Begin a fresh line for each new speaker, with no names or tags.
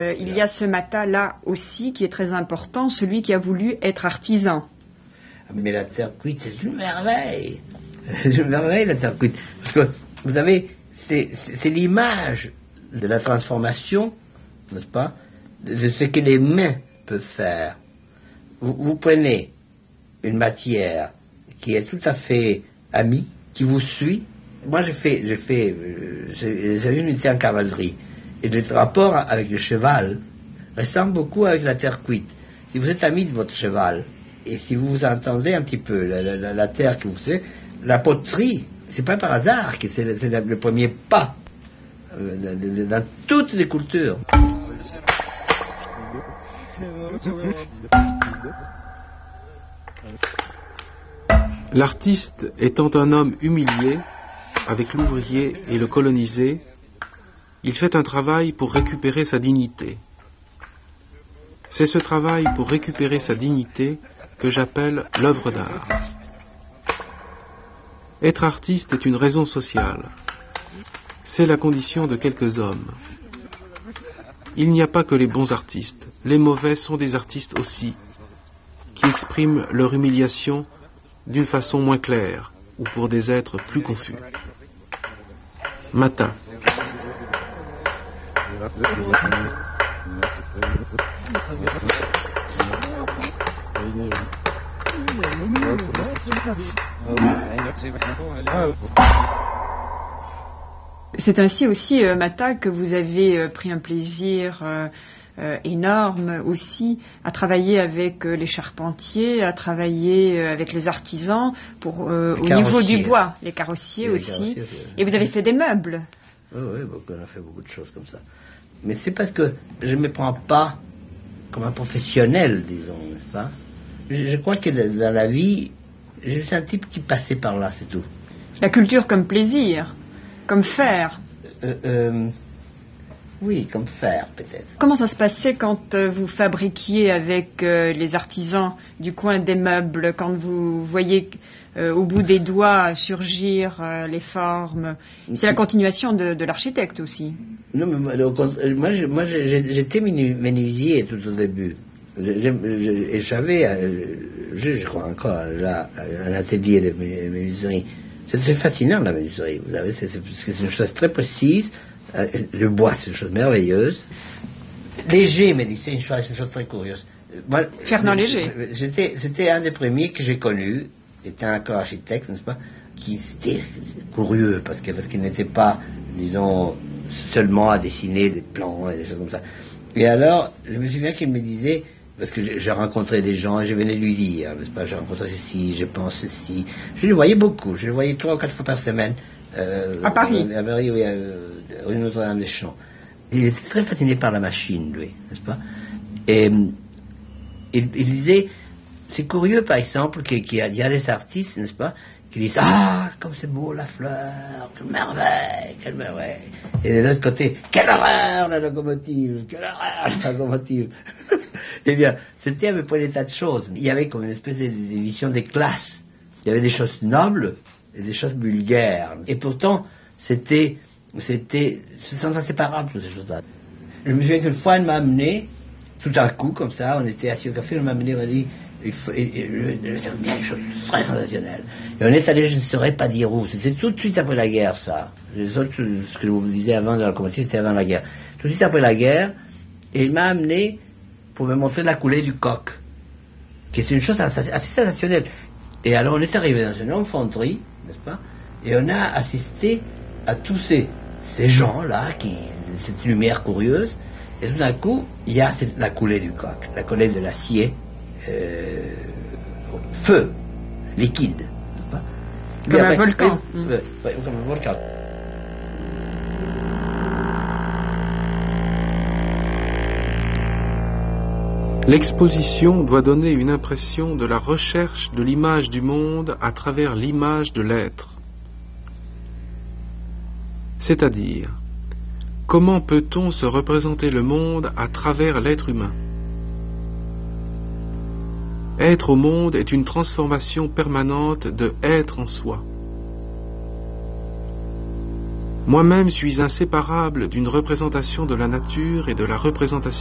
Il y a ce Mata-là aussi qui est très important, celui qui a voulu être artisan.
Mais la terre cuite, c'est une merveille. C'est une merveille, la terre cuite. Parce que, vous savez, c'est l'image de la transformation, n'est-ce pas, de ce que les mains peuvent faire. Vous prenez une matière qui est tout à fait amie, qui vous suit. Moi, j'avais une unité en cavalerie. Et le rapport avec le cheval ressemble beaucoup avec la terre cuite. Si vous êtes ami de votre cheval, et si vous vous entendez un petit peu, la terre que vous savez, la poterie, c'est pas par hasard que c'est le premier pas dans toutes les cultures.
L'artiste étant un homme humilié, avec l'ouvrier et le colonisé, il fait un travail pour récupérer sa dignité. C'est ce travail pour récupérer sa dignité que j'appelle l'œuvre d'art. Être artiste est une raison sociale. C'est la condition de quelques hommes. Il n'y a pas que les bons artistes. Les mauvais sont des artistes aussi, qui expriment leur humiliation d'une façon moins claire ou pour des êtres plus confus. Mata.
C'est ainsi aussi, Mata, que vous avez pris un plaisir énorme aussi à travailler avec les charpentiers, à travailler avec les artisans au niveau du bois, les carrossiers aussi. Et vous avez fait des meubles.
Oui, on a fait beaucoup de choses comme ça. Mais c'est parce que je ne me prends pas comme un professionnel, disons, n'est-ce pas? Je crois que dans la vie, je suis un type qui passait par là, c'est tout.
La culture comme plaisir, comme faire.
Oui, comme faire, peut-être.
Comment ça se passait quand vous fabriquiez avec les artisans du coin des meubles, quand vous voyez au bout des doigts surgir les formes? C'est la continuation de l'architecte aussi. Non,
mais moi j'étais menuisier tout au début. Et j'avais, je crois encore, là, un atelier de menuiserie. C'est fascinant, la menuiserie, vous savez, c'est une chose très précise. Le bois, c'est une chose merveilleuse. Léger, mais c'est une chose très curieuse. Moi,
Fernand Léger.
C'était un des premiers que j'ai connu, était encore architecte, n'est-ce pas, qui était curieux, parce qu'il n'était pas, disons, seulement à dessiner des plans et des choses comme ça. Et alors, je me souviens qu'il me disait, parce que j'ai rencontré des gens et je venais lui dire, n'est-ce pas, j'ai rencontré ceci, je pense ceci. Je le voyais beaucoup, je le voyais 3 ou 4 fois par semaine.
À Paris.
À Paris, oui, rue Notre-Dame-des-Champs. Il était très fasciné par la machine, lui, n'est-ce pas? Et il disait, c'est curieux, par exemple, qu'il y a des artistes, n'est-ce pas, qui disent, ah, comme c'est beau la fleur, quelle merveille, quelle merveille. Et de l'autre côté, quelle horreur la locomotive, quelle horreur la locomotive. Eh bien, c'était à peu près des tas de choses. Il y avait comme une espèce de division des classes. Il y avait des choses nobles et des choses vulgaires. Et pourtant, c'était inséparable, toutes ces choses-là. Je me souviens qu'une fois, elle m'a amené, tout à coup, comme ça, on était assis au café, elle m'a amené, elle m'a dit, c'est une chose très sensationnelle. Et on est allé, je ne saurais pas dire où, c'était tout de suite après la guerre, ça. Ce que je vous disais avant de la locomotive, c'était avant la guerre. Tout de suite après la guerre, et il m'a amené pour me montrer la coulée du coq, qui est une chose assez sensationnelle. Et alors on est arrivé dans une longue fonderie, n'est-ce pas, et on a assisté à tous ces gens-là, cette lumière curieuse, et tout d'un coup, il y a la coulée du coq, la coulée de l'acier, feu, liquide, n'est-ce pas?
Comme un volcan.
Comme un volcan.
L'exposition doit donner une impression de la recherche de l'image du monde à travers l'image de l'être. C'est-à-dire, comment peut-on se représenter le monde à travers l'être humain? Être au monde est une transformation permanente de être en soi. Moi-même suis inséparable d'une représentation de la nature et de la représentation